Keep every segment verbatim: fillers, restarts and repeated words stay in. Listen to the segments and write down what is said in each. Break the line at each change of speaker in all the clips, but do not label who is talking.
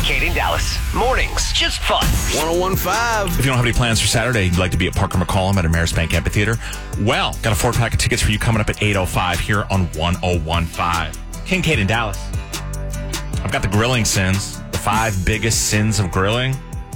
Kate and Dallas. Mornings, just fun.
one oh one point five.
If you don't have any plans for Saturday, you'd like to be at Parker McCollum at Ameris Bank Amphitheater, well, got a four-pack of tickets for you coming up at eight oh five here on one oh one point five. King, Kate, and Dallas. I've got the grilling sins, the five biggest sins of grilling.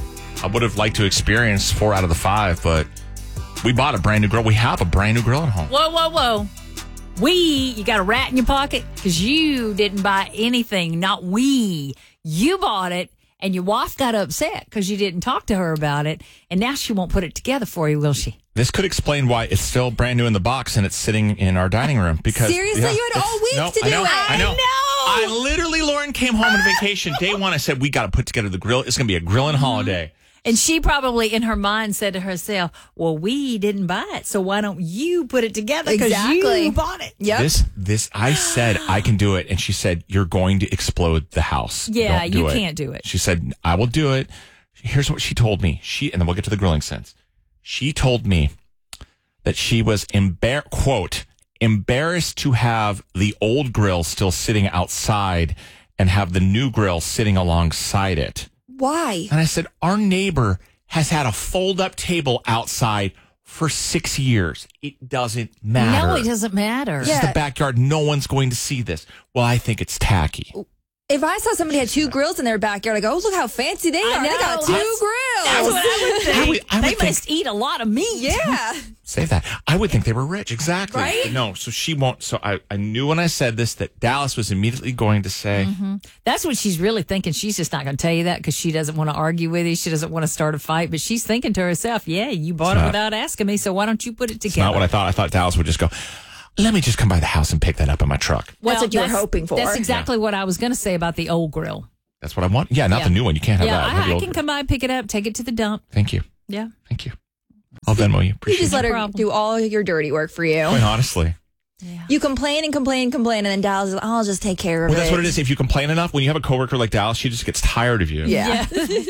I would have liked to experience four out of the five, but we bought a brand new grill. We have a brand new grill at home.
Whoa, whoa, whoa. We, you got a rat in your pocket? Because you didn't buy anything, not we. You bought it, and your wife got upset because you didn't talk to her about it, and now she won't put it together for you, will she?
This could explain why it's still brand new in the box and it's sitting in our dining room. Because
Seriously?
yeah,
You had all week
no,
to do
I know,
it.
I know.
I know.
I literally, Lauren, came home on vacation. Day one, I said, we got to put together the grill. It's going to be a grilling holiday.
And she probably, in her mind, said to herself, well, we didn't buy it, so why don't you put it together? Because
Exactly.
you bought it.
Yep.
This, this, I said, I can do it. And she said, you're going to explode the house.
Yeah,
Don't do
you
it.
can't do it.
She said, I will do it. Here's what she told me. She, and then we'll get to the grilling sense. She told me that she was, embar- quote, embarrassed to have the old grill still sitting outside and have the new grill sitting alongside it.
Why?
And I said, our neighbor has had a fold-up table outside for six years. It doesn't matter.
No, it doesn't matter.
This is
Yeah.
the backyard. No one's going to see this. Well, I think it's tacky.
If I saw somebody had two grills in their backyard, I go, oh, look how fancy they
I
are. They
know.
got two
That's-
grills.
That's what I would think.
I would- I would
they
think-
must eat a lot of meat.
Yeah.
Save that. I would think they were rich. Exactly.
Right?
But no, so she won't. So I, I knew when I said this that Dallas was immediately going to say,
Mm-hmm. That's what she's really thinking. She's just not going to tell you that because she doesn't want to argue with you. She doesn't want to start a fight. But she's thinking to herself, yeah, you bought
It's
it
not-
without asking me, so why don't you put it
it's
together?
not what I thought. I thought Dallas would just go, let me just come by the house and pick that up in my truck.
That's what you were hoping for.
That's exactly what I was going to say about the old grill.
That's what I want. Yeah, not
Yeah.
the new one. You can't have
Yeah,
that. Have the
I, I
old-
can come by, pick it up, take it to the dump.
Thank you.
Yeah.
Thank you. I'll Venmo you.
You
Appreciate
just
it.
let her
problem.
do all your dirty work for you.
Quite honestly.
Yeah.
You complain and complain and complain, and then Dallas is like, I'll just take care of
Well,
it.
that's what it is. If you complain enough, when you have a coworker like Dallas, she just gets tired of you.
Yeah.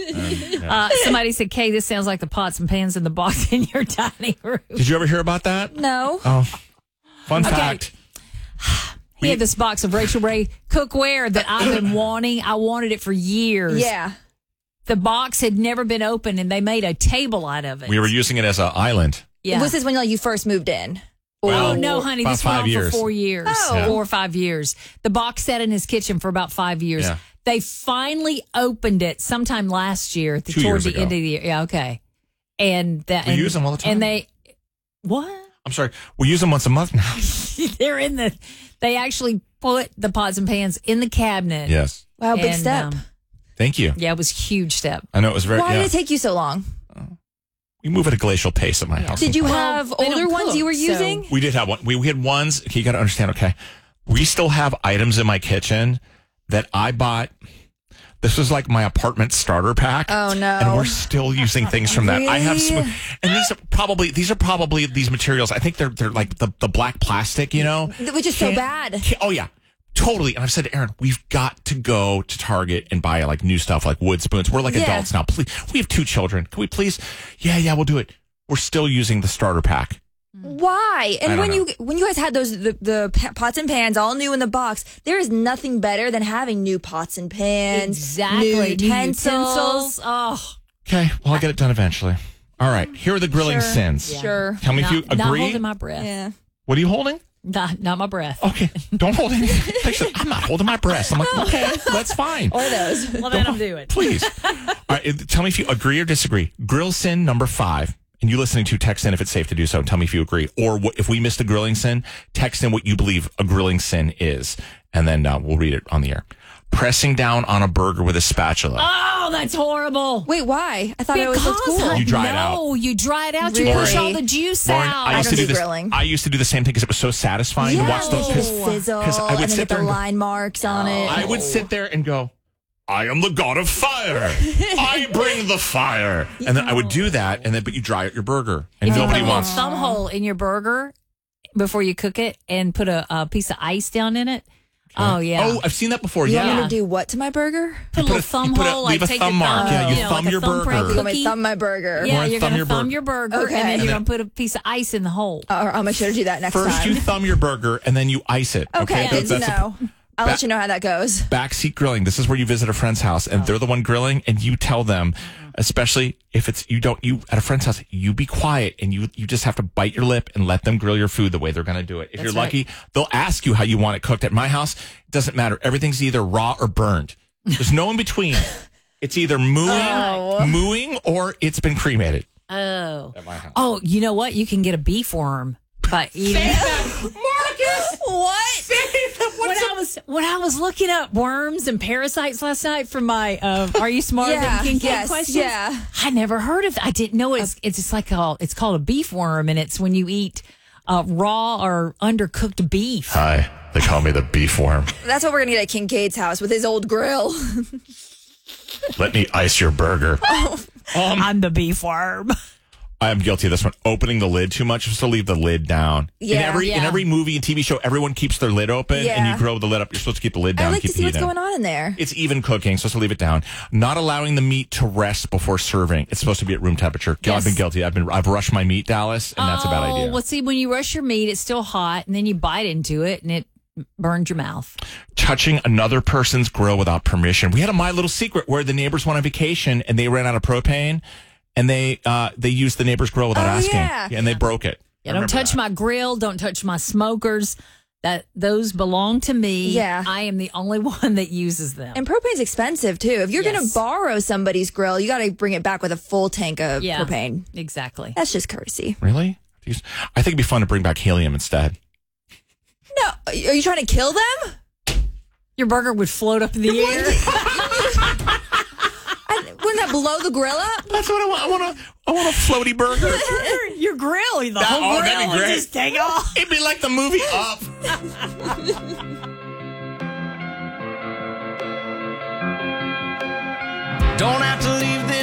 Uh, somebody said, Kay, this sounds like the pots and pans in the box in your dining room.
Did you ever hear about that?
No.
Oh, fun
Okay.
fact.
We had this box of Rachel Ray cookware that I've been wanting. I wanted it for years.
Yeah.
The box had never been opened, and they made a table out of it.
We were using it as an island.
yeah.
Was this when like, you first moved in?
Well,
Oh, no, honey.
about
This went
five
on
years.
for four years.
Oh.
Yeah.
Four or five years. The box sat in his kitchen for about five years.
Yeah.
They finally opened it sometime last year, the,
Two
toward
years
the
ago.
end of the year. Yeah, okay. And that
We
and,
use them all the time.
And they, what?
I'm sorry. We use them once a month now.
They're in the, they actually put the pots and pans in the cabinet.
Yes.
Wow, big
And,
step.
um,
Thank you.
yeah, it was a huge step.
I know it was very.
Why
yeah.
did it take you so long?
We move at a glacial pace at my house.
Did you
Well,
have
they
older
don't
ones
cook,
you were
so-
using?
We did have one. We, we had ones. Okay, you got to understand. Okay, we still have items in my kitchen that I bought. This was like my apartment starter pack.
Oh, no.
And we're still using things from that. I have,
Really?
sm- and these are probably these are probably these materials. I think they're they're like the, the black plastic, you know,
Which is so
Can't-
bad.
can't- oh yeah, totally. And I've said to Aaron, we've got to go to Target and buy like new stuff like wood spoons. We're like
Yeah.
adults now. Please, we have two children. Can we please? Yeah, yeah, we'll do it. We're still using the starter pack.
Why?
I
And
don't
when
know.
you when you guys had those the, the pa- pots and pans all new in the box, there is nothing better than having new pots and pans,
Exactly.
new
New
utensils.
Oh,
Okay, well, I'll get it done eventually. All right, here are the grilling
Sure.
sins.
Yeah.
Sure.
Tell me
not,
if you
not
agree.
holding my breath.
Yeah.
What are you holding?
Not, not my breath.
Okay, don't hold anything. They said, I'm not holding my breath. I'm like, okay, that's fine.
Or those.
Well, then I'll do it.
Please. All right, it- tell me if you agree or disagree. Grill sin number five. And you listening to, text in if it's safe to do so. Tell me if you agree. Or what, if we missed a grilling sin, text in what you believe a grilling sin is. And then uh, we'll read it on the air. Pressing down on a burger with a spatula.
Oh, that's horrible.
Wait, why? I thought it
Because
was cool.
You dry it
no,
out.
you dry it out. You
Really?
push all the juice
Lauren,
out.
I used
I
to
don't
do
do
this.
grilling.
I used to do the same thing because it was so satisfying to watch those.
the
Because
sizzle,
I would
and then
sit
get
there
the
and go-
line marks on it.
I would sit there and go, I am the god of fire. I bring the fire. And then I would do that, and then but you dry out your burger, and
If you
nobody
put a
wants.
little thumb hole in your burger before you cook it and put a, a piece of ice down in it. Oh, yeah.
Oh, I've seen that before.
You
yeah.
want me to do what to my burger?
Put a
put
little
a-
thumb
you put a-
hole,
leave
like
a
take
thumb
your
mark.
thumb,
Yeah, you
know,
thumb
like a
your
thumbprint
burger.
You want me to
cookie.
thumb my burger?
Yeah,
Lauren,
you're
thumb
going
your
to thumb
burger.
your burger,
Okay.
and then
And
you're
then-
going to put a piece of ice in the hole.
Or I'll make sure to do that next
First,
time.
you thumb your burger, and then you ice it.
Okay,
Okay,
good to
That's a-
know. I'll
Ba-
let you know how that goes.
Backseat grilling. This is where you visit a friend's house and they're the one grilling and you tell them, especially if it's, you don't, you at a friend's house, you be quiet and you, you just have to bite your lip and let them grill your food the way they're going to do it. If
That's
you're
right.
lucky, they'll ask you how you want it cooked. At my house, it doesn't matter. Everything's either raw or burned. There's no in between. It's either mooing,
Oh.
mooing or it's been cremated
Oh.
at my house.
Oh, you know what? You can get a beef worm by eating.
Marcus!
What?
when I was when I was looking up worms and parasites last night for my uh, "Are You Smarter
Yeah,
Than Kincaid"
yes,
questions,
yeah.
I never heard of. I didn't know it's it's just like a it's called a beef worm, and it's when you eat uh, raw or undercooked beef.
Hi, they call me the beef worm.
That's what we're going to get at King Kate's house with his old grill.
Let me ice your burger.
I'm the beef worm.
I am guilty of this one. Opening the lid too much. Just to leave the lid down. in
Yeah,
every in
yeah.
every movie and T V show, everyone keeps their lid open, and
Yeah.
you grow the lid up. You're supposed to keep the lid down.
I
and
like to
keep
see
the
what's
heat in.
going on in there.
It's even cooking, supposed to leave it down. Not allowing the meat to rest before serving. It's supposed to be at room temperature. Gil, I've
Yes.
been guilty. I've been I've rushed my meat, Dallas, and that's a bad idea.
Oh, well, see, when you rush your meat, it's still hot, and then you bite into it, and it burns your mouth.
Touching another person's grill without permission. We had a My Little Secret where the neighbors went on vacation and they ran out of propane, and they uh, they used the neighbor's grill without
Oh,
asking,
yeah.
and they broke it.
Yeah,
I
don't
remember
touch
that.
my grill. Don't touch my smokers. That those belong to me.
Yeah.
I am the only one that uses them.
And propane's expensive, too. If you're going
Yes.
to borrow somebody's grill, you got to bring it back with a full tank of
yeah,
propane.
exactly.
That's just courtesy.
Really? I think it'd be fun to bring back helium instead.
No, are you trying to kill them?
Your burger would float up in the air.
I, wouldn't that blow the grill up?
That's what I want. I want a, I want a floaty burger.
Your grill, the
That-
whole
oh,
grill
that'd be
would
great.
just take off.
It'd be like the movie Up.
Don't have to leave